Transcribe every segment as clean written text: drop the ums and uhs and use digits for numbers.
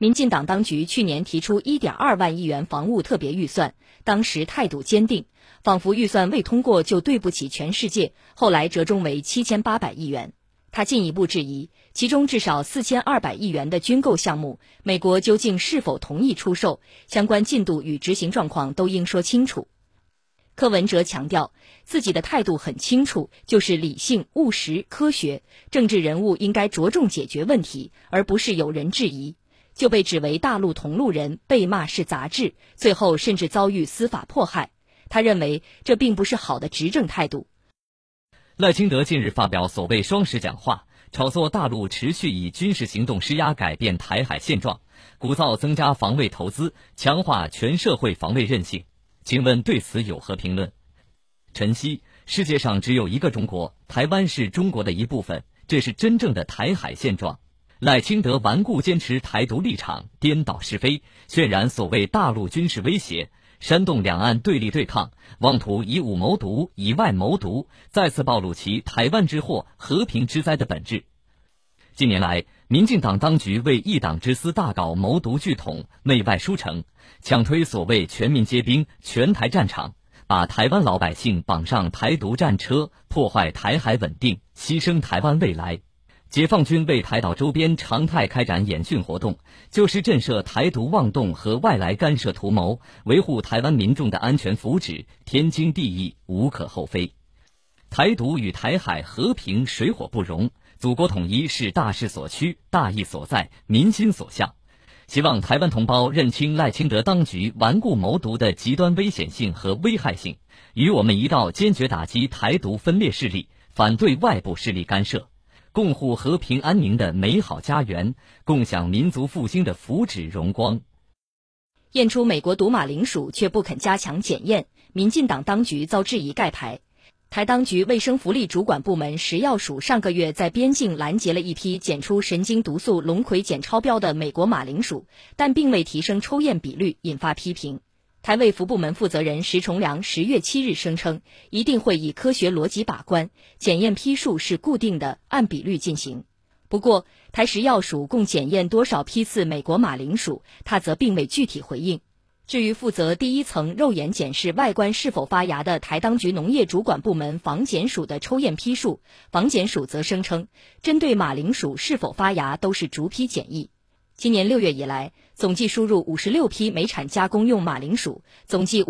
民进党当局去年提出1.2万亿元房屋特别预算，当时态度坚定，仿佛预算未通过就对不起全世界，后来折中为7800亿元。他进一步质疑，其中至少4200亿元的军购项目，美国究竟是否同意出售，相关进度与执行状况都应说清楚。柯文哲强调，自己的态度很清楚，就是理性、务实、科学，政治人物应该着重解决问题，而不是有人质疑。就被指为大陆同路人，被骂是杂质，最后甚至遭遇司法迫害。他认为这并不是好的执政态度。 赖清德近日发表所谓双十讲话，炒作大陆持续以军事行动施压改变台海现状，鼓噪增加防卫投资，强化全社会防卫韧性。请问对此有何评论？晨曦，世界上只有一个中国，台湾是中国的一部分，这是真正的台海现状。赖清德顽固坚持台独立场，颠倒是非，渲染所谓大陆军事威胁，煽动两岸对立对抗，妄图以武谋独，以外谋独，再次暴露其台湾之祸、和平之灾的本质。近年来，民进党当局为一党之私大搞谋独拒统、内外输成，强推所谓全民皆兵、全台战场，把台湾老百姓绑上台独战车，破坏台海稳定，牺牲台湾未来。解放军为台岛周边常态开展演训活动，就是震慑台独妄动和外来干涉图谋，维护台湾民众的安全福祉，天经地义，无可厚非。台独与台海和平水火不容，祖国统一是大势所趋、大义所在、民心所向。希望台湾同胞认清赖清德当局顽固谋独的极端危险性和危害性，与我们一道坚决打击台独分裂势力，反对外部势力干涉，共护和平安宁的美好家园，共享民族复兴的福祉荣光。 验出美国毒马铃薯却不肯加强检验，民进党当局遭质疑盖牌。台当局卫生福利主管部门食药署上个月在边境拦截了一批检出神经毒素龙葵碱超标的美国马铃薯，但并未提升抽验比率，引发批评。台卫福部门负责人石崇良10月7日声称，一定会以科学逻辑把关，检验批数是固定的，按比率进行。不过，台食药署共检验多少批次美国马铃薯，他则并未具体回应。至于负责第一层肉眼检视外观是否发芽的台当局农业主管部门防检署的抽验批数，防检署则声称，针对马铃薯是否发芽都是逐批检疫。今年6月以来，总计输入56批美产加工用马铃薯，总计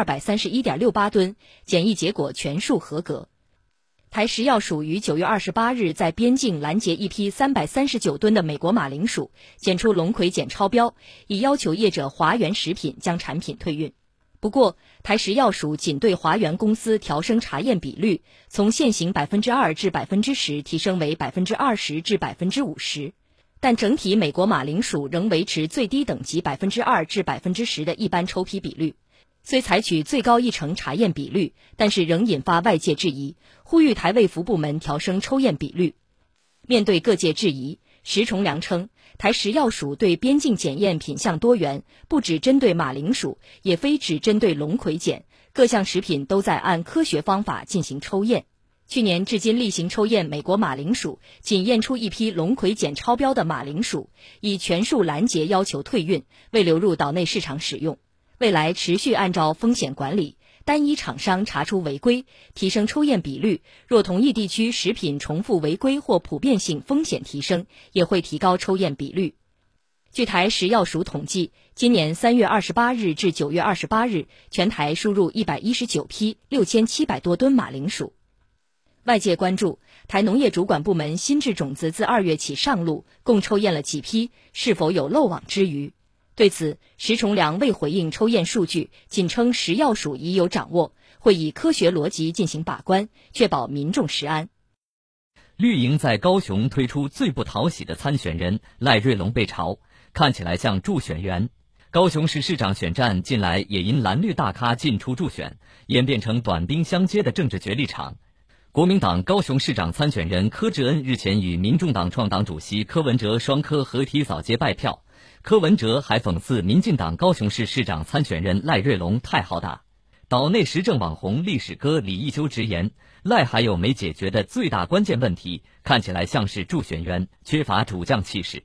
5231.68吨，检疫结果全数合格。台食药署于9月28日在边境拦截一批339吨的美国马铃薯，检出龙葵碱超标，已要求业者华源食品将产品退运。不过，台食药署仅对华源公司调升查验比率，从现行2%至10%提升为20%至50%，但整体美国马铃薯仍维持最低等级2%至10%的一般抽批比率。虽采取最高1成查验比率，但是仍引发外界质疑，呼吁台卫福部门调升抽验比率。面对各界质疑，石崇良称，台食药署对边境检验品项多元，不只针对马铃薯，也非只针对龙葵碱，各项食品都在按科学方法进行抽验。去年至今例行抽验美国马铃薯，仅验出一批龙葵碱超标的马铃薯，已全数拦截要求退运，未流入岛内市场使用。未来持续按照风险管理，单一厂商查出违规，提升抽验比率，若同一地区食品重复违规或普遍性风险提升，也会提高抽验比率。据台食药署统计，今年3月28日至9月28日，全台输入119批6700多吨马铃薯。外界关注，台农业主管部门新制种子自2月起上路，共抽验了几批，是否有漏网之鱼？对此，石崇良未回应抽验数据，仅称食药署已有掌握，会以科学逻辑进行把关，确保民众食安。 绿营在高雄推出最不讨喜的参选人赖瑞隆被嘲，看起来像助选员。高雄市市长选战近来也因蓝绿大咖进出助选，演变成短兵相接的政治角力场。国民党高雄市长参选人柯志恩日前与民众党创党主席柯文哲双柯合体扫街拜票，柯文哲还讽刺民进党高雄市市长参选人赖瑞隆太好打。岛内时政网红历史哥李一修直言，赖还有没解决的最大关键问题，看起来像是助选员，缺乏主将气势。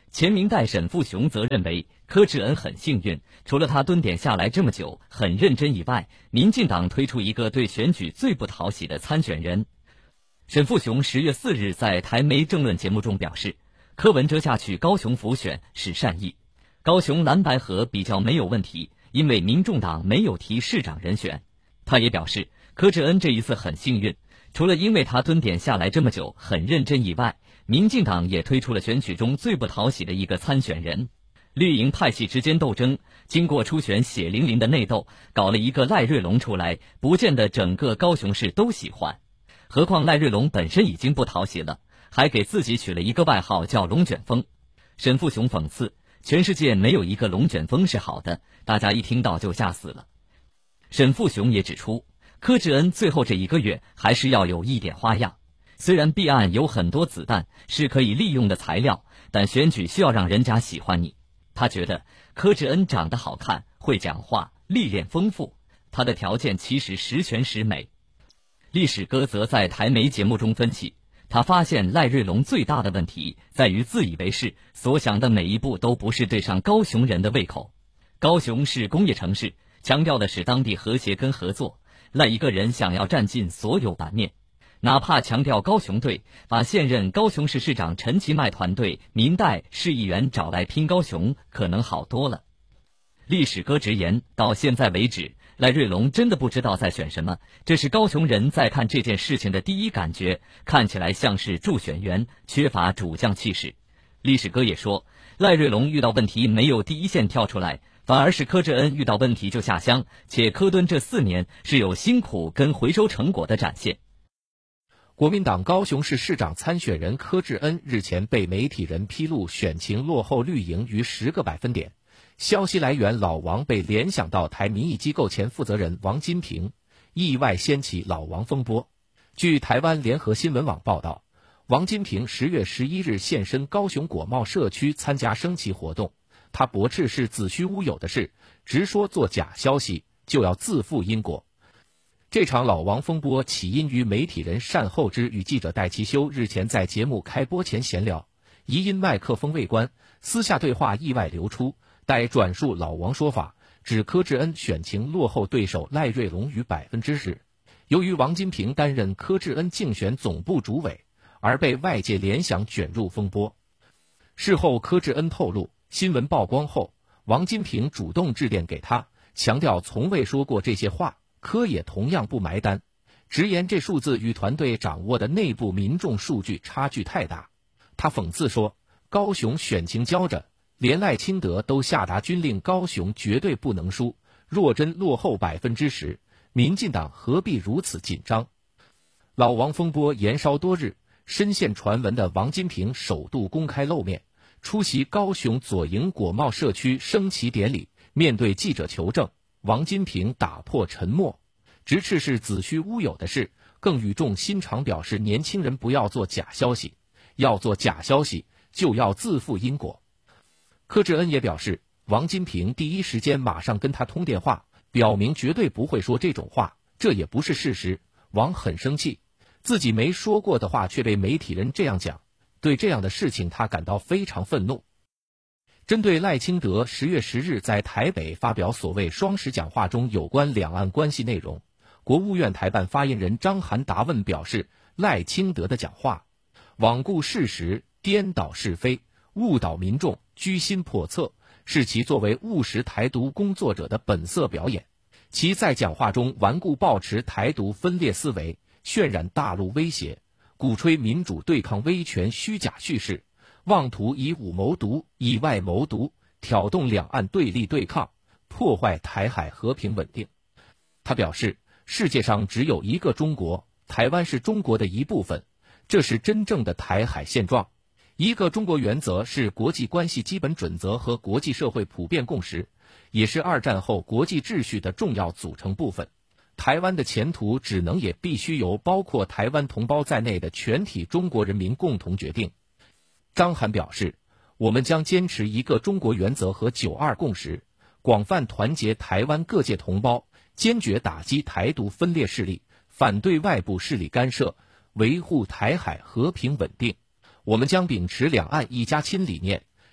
前明代沈复雄则认为柯志恩很幸运，除了他蹲点下来这么久很认真以外，民进党推出一个对选举最不讨喜的参选人。沈复雄10月4日在台媒政论节目中表示，柯文哲下去高雄辅选是善意，高雄蓝白合比较没有问题，因为民众党没有提市长人选。他也表示，柯志恩这一次很幸运，除了因为他蹲点下来这么久很认真以外，民进党也推出了选举中最不讨喜的一个参选人。绿营派系之间斗争，经过初选血淋淋的内斗，搞了一个赖瑞龙出来，不见得整个高雄市都喜欢。何况赖瑞龙本身已经不讨喜了，还给自己取了一个外号叫龙卷风。沈复雄讽刺，全世界没有一个龙卷风是好的，大家一听到就吓死了。沈复雄也指出，柯志恩最后这1个月还是要有一点花样。虽然弊案有很多子弹是可以利用的材料，但选举需要让人家喜欢你。他觉得柯志恩长得好看，会讲话，历练丰富，他的条件其实十全十美。历史哥则在台媒节目中分析，他发现赖瑞龙最大的问题在于自以为是，所想的每一步都不是对上高雄人的胃口。高雄是工业城市，强调的是当地和谐跟合作，赖一个人想要占尽所有版面，哪怕强调高雄队，把现任高雄市市长陈其迈团队民代市议员找来拼高雄，可能好多了。历史哥直言，到现在为止，赖瑞龙真的不知道在选什么，这是高雄人在看这件事情的第一感觉，看起来像是助选员，缺乏主将气势。历史哥也说，赖瑞龙遇到问题没有第一线跳出来，反而是柯志恩遇到问题就下乡，且柯敦这4年是有辛苦跟回收成果的展现。 国民党高雄市市长参选人柯志恩日前被媒体人披露选情落后绿营逾10个百分点，消息来源老王被联想到台民意机构前负责人王金平，意外掀起老王风波。据台湾联合新闻网报道，王金平10月11日现身高雄果贸社区参加升旗活动，他驳斥是子虚乌有的事，直说做假消息就要自负因果。这场老王风波起因于媒体人单厚之与记者戴其修日前在节目开播前闲聊，疑因麦克风未关，私下对话意外流出，待转述老王说法，指柯志恩选情落后对手赖瑞龙逾10%。由于王金平担任柯志恩竞选总部主委，而被外界联想卷入风波。事后柯志恩透露，新闻曝光后，王金平主动致电给他，强调从未说过这些话，柯也同样不埋单，直言这数字与团队掌握的内部民众数据差距太大。他讽刺说，高雄选情焦着，连赖清德都下达军令，高雄绝对不能输，若真落后10%，民进党何必如此紧张。老王风波延烧多日，深陷传闻的王金平首度公开露面，出席高雄左营果贸社区升旗典礼。面对记者求证，王金平打破沉默，直斥是子虚乌有的事，更语重心长表示年轻人不要做假消息，要做假消息就要自负因果。柯志恩也表示，王金平第一时间马上跟他通电话，表明绝对不会说这种话，这也不是事实。王很生气，自己没说过的话却被媒体人这样讲，对这样的事情他感到非常愤怒。针对赖清德10月10日在台北发表所谓双十讲话中有关两岸关系内容，国务院台办发言人张涵答问表示，赖清德的讲话罔顾事实，颠倒是非，误导民众，居心叵测，是其作为务实台独工作者的本色表演。其在讲话中顽固抱持台独分裂思维，渲染大陆威胁，鼓吹民主对抗威权虚假叙事，妄图以武谋独，以外谋独，挑动两岸对立对抗，破坏台海和平稳定。他表示，世界上只有一个中国，台湾是中国的一部分，这是真正的台海现状。一个中国原则是国际关系基本准则和国际社会普遍共识，也是二战后国际秩序的重要组成部分。台湾的前途只能也必须由包括台湾同胞在内的全体中国人民共同决定。张涵表示，我们将坚持一个中国原则和9·2共识，广泛团结台湾各界同胞，坚决打击台独分裂势力，反对外部势力干涉，维护台海和平稳定。我们将秉持两岸一家亲理念，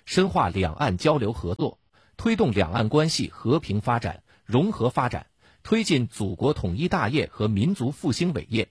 深化两岸交流合作，推动两岸关系和平发展、融合发展，推进祖国统一大业和民族复兴伟业。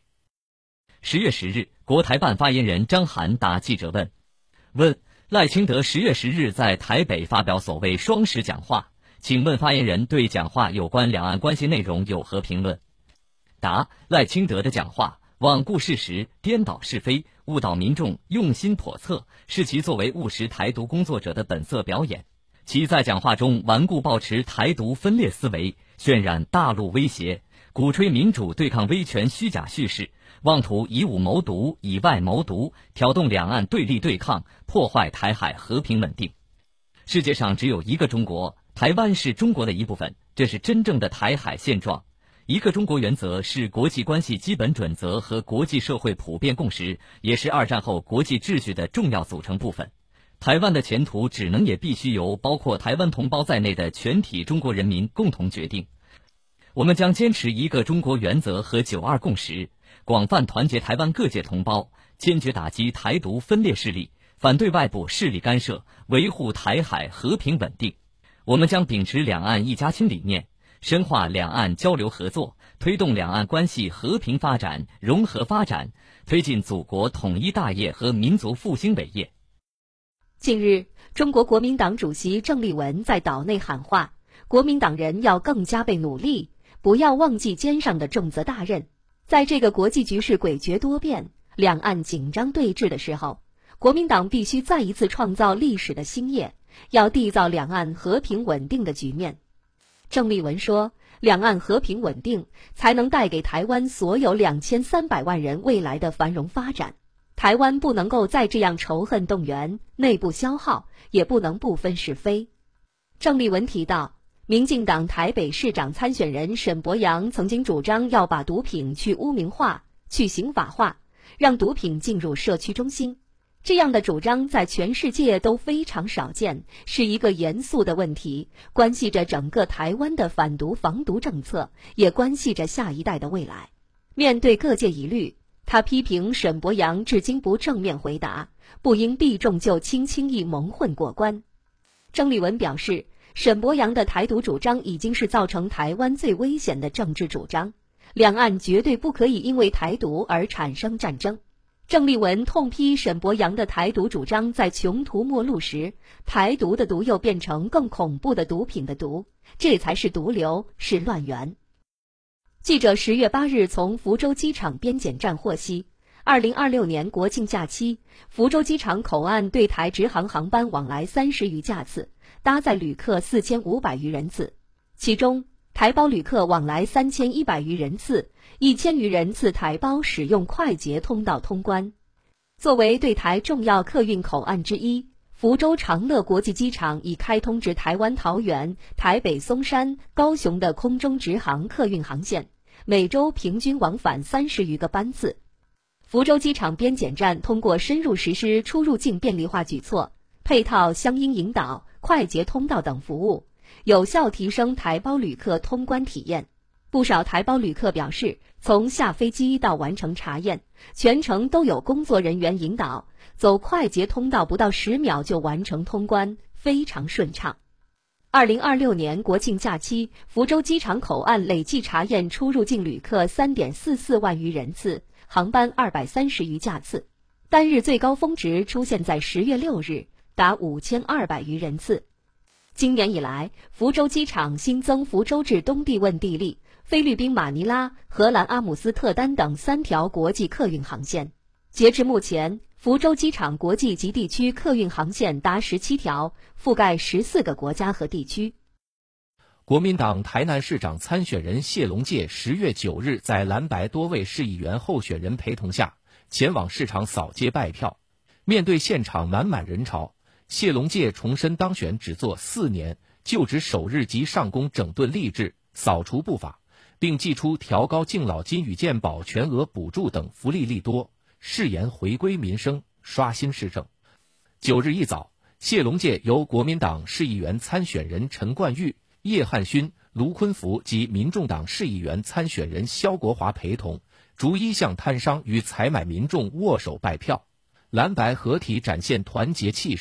10月10日，国台办发言人张涵答记者问赖清德10月10日在台北发表所谓双10讲话，请问发言人对讲话有关两岸关系内容有何评论？答：赖清德的讲话罔顾事实、颠倒是非、误导民众、用心叵测，是其作为务实台独工作者的本色表演。其在讲话中顽固抱持台独分裂思维，渲染大陆威胁，鼓吹民主对抗威权虚假叙事，妄图以武谋独、以外谋独，挑动两岸对立对抗，破坏台海和平稳定。世界上只有一个中国，台湾是中国的一部分，这是真正的台海现状。一个中国原则是国际关系基本准则和国际社会普遍共识，也是二战后国际秩序的重要组成部分。台湾的前途只能也必须由包括台湾同胞在内的全体中国人民共同决定。我们将坚持一个中国原则和9·2共识，广泛团结台湾各界同胞，坚决打击台独分裂势力，反对外部势力干涉，维护台海和平稳定。我们将秉持两岸一家亲理念，深化两岸交流合作，推动两岸关系和平发展、融合发展，推进祖国统一大业和民族复兴伟业。 近日，中国国民党主席郑丽文在岛内喊话，国民党人要更加倍努力，不要忘记肩上的重责大任。在这个国际局势诡谲多变、两岸紧张对峙的时候，国民党必须再一次创造历史的新业，要缔造两岸和平稳定的局面。郑丽文说，两岸和平稳定才能带给台湾所有2300万人未来的繁荣发展。台湾不能够再这样仇恨动员、内部消耗，也不能不分是非。郑丽文提到，民进党台北市长参选人沈伯洋曾经主张要把毒品去污名化、去刑法化，让毒品进入社区中心。这样的主张在全世界都非常少见，是一个严肃的问题，关系着整个台湾的反毒防毒政策，也关系着下一代的未来。面对各界疑虑，他批评沈伯洋至今不正面回答，不应避重就轻，轻易蒙混过关。郑丽文表示，沈伯洋的台独主张已经是造成台湾最危险的政治主张，两岸绝对不可以因为台独而产生战争。郑丽文痛批沈伯洋的台独主张在穷途末路时，台独的毒又变成更恐怖的毒品的毒，这才是毒瘤，是乱源。记者10月8日从福州机场边检站获悉，2026年国庆假期，福州机场口岸对台直航航班往来30余架次，搭载旅客4500余人次，其中台胞旅客往来3100余人次，1000余人次台胞使用快捷通道通关。作为对台重要客运口岸之一，福州长乐国际机场已开通至台湾桃园、台北松山、高雄的空中直航客运航线，每周平均往返30余个班次。福州机场边检站通过深入实施出入境便利化举措，配套相应引导、快捷通道等服务，有效提升台胞旅客通关体验。不少台胞旅客表示，从下飞机到完成查验，全程都有工作人员引导，走快捷通道不到10秒就完成通关，非常顺畅。2026年国庆假期，福州机场口岸累计查验出入境旅客3.44万余人次，航班230余架次，单日最高峰值出现在10月6日，达5200余人次。今年以来，福州机场新增福州至东帝汶地利、菲律宾马尼拉、荷兰阿姆斯特丹等3条国际客运航线。截至目前，福州机场国际及地区客运航线达17条，覆盖14个国家和地区。 国民党台南市长参选人谢龙介10月9日在蓝白多位市议员候选人陪同下，前往市场扫街拜票。面对现场满满人潮，谢龙介重申当选只做4年，就职首日即上工整顿吏治，扫除不法，并祭出调高敬老金与健保全额补助等福利利多，誓言回归民生，刷新市政。9日一早，谢龙介由国民党市议员参选人陈冠玉、叶汉勋、卢坤福及民众党市议员参选人萧国华陪同，逐一向摊商与采买民众握手拜票。蓝白合体展现团结气势，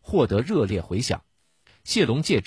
获得热烈回响。谢龙介